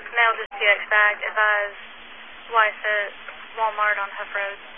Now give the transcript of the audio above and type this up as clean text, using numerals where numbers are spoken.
Mail this TX back. Advise Weiss at Walmart on Huff Road.